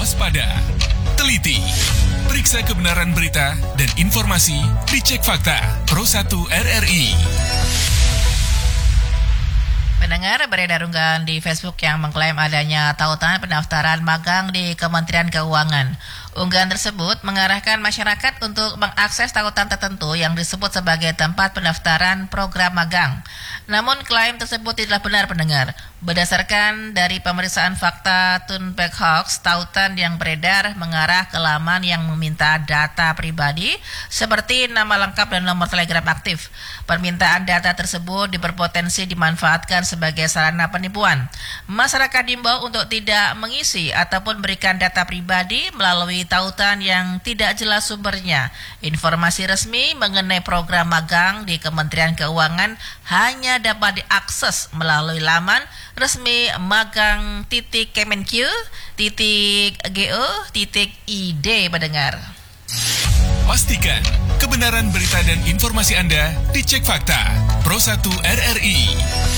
waspada, teliti, periksa kebenaran berita dan informasi dicek fakta Pro 1 RRI. Pendengar, beredar unggahan di Facebook yang mengklaim adanya tautan pendaftaran magang di Kementerian Keuangan. Unggahan tersebut mengarahkan masyarakat untuk mengakses tautan tertentu yang disebut sebagai tempat pendaftaran program magang. Namun klaim tersebut tidak benar, pendengar. Berdasarkan dari pemeriksaan fakta Tunback Hoax, tautan yang beredar mengarah ke laman yang meminta data pribadi seperti nama lengkap dan nomor telegram aktif. Permintaan data tersebut berpotensi dimanfaatkan sebagai sarana penipuan. Masyarakat diimbau untuk tidak mengisi ataupun berikan data pribadi melalui tautan yang tidak jelas sumbernya. Informasi resmi mengenai program magang di Kementerian Keuangan hanya dapat diakses melalui laman resmi magang.kemenq.go.id, pendengar. Pastikan kebenaran berita dan informasi Anda dicek fakta Pro 1 RRI.